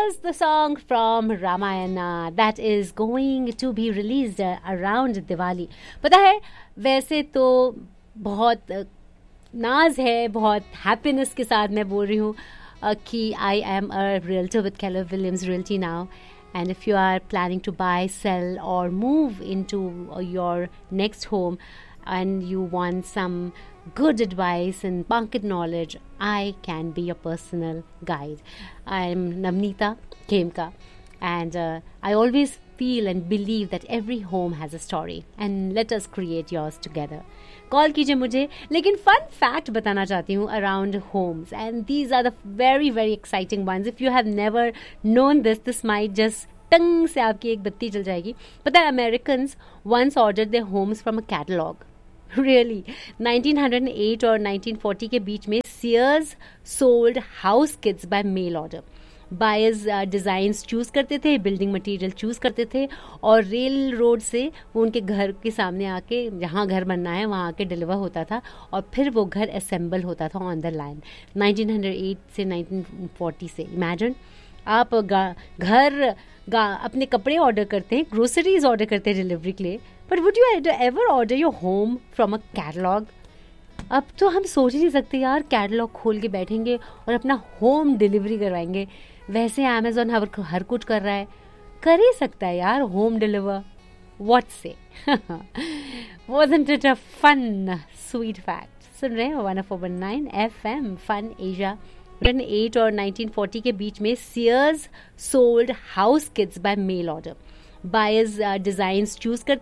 was the song from Ramayana that is going to be released around Diwali. पता है वैसे तो बहुत नाज है, बहुत हैप्पीनेस के साथ मैं बोल रही हूँ कि I am a realtor with Keller Williams realty now. And if you are planning to buy, sell, or move into your next home and you want some good advice and market knowledge, I can be your personal guide. I'm Navneeta Khemka, and I always feel and believe that every home has a story, and let us create yours together. Call कीजिए मुझे. लेकिन fun fact बताना चाहती हूँ around Holmes, and these are the very very exciting once. If you have never known this might just टंग से आपकी एक बत्ती चल जाएगी. पता है Americans once order their homes from a catalogue. Really 1908 और 1940 के बीच में Sears sold house kits bye mail order. Buyers designs choose करते थे, बिल्डिंग मटेरियल चूज़ करते थे, और रेल रोड से वो उनके घर के सामने आके जहाँ घर बनना है वहाँ आके डिलीवर होता था, और फिर वो घर असेंबल होता था ऑन द लाइन. 1908 से 1940 से. इमेजिन आप अपने कपड़े ऑर्डर करते हैं, ग्रोसरीज ऑर्डर करते हैं डिलीवरी के लिए, but would you ever order your home from a catalogue? अब तो हम सोच ही नहीं सकते यार, कैटलॉग खोल के बैठेंगे और अपना होम डिलीवरी करवाएंगे. वैसे अमेज़ॉन हर कुछ कर रहा है, कर ही सकता है यार होम डिलीवर. व्हाट से? Wasn't it a fun sweet fact? सुन रहे हैं 104.9 FM फन एशिया. 1908 और 1940 के बीच में Sears sold house kits bye mail order. Buyers designs choose करते